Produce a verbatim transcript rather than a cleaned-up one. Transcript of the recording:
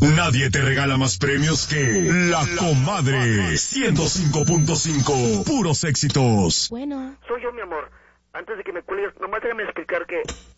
Nadie te regala más premios que La Comadre. ciento cinco punto cinco. Puros éxitos. Bueno. Soy yo, mi amor. Antes de que me cuelgues, nomás déjame explicar que